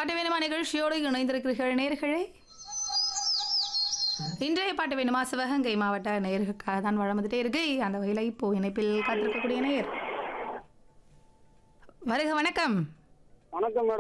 பாட்டு வேணுமா நிகழ்ச்சியோடு இணைந்திருக்கிறீர்கள் நேர்களே. இன்றைய பாட்டு வேணுமா சிவகங்கை மாவட்ட நேயர்களுக்காக தான் வழங்கிட்டே இருக்கு. அந்த வகையில் இப்போ இணைப்பில் காத்திருக்கக்கூடிய நேயர் வருக. வணக்கம். வணக்கம் மேடம்.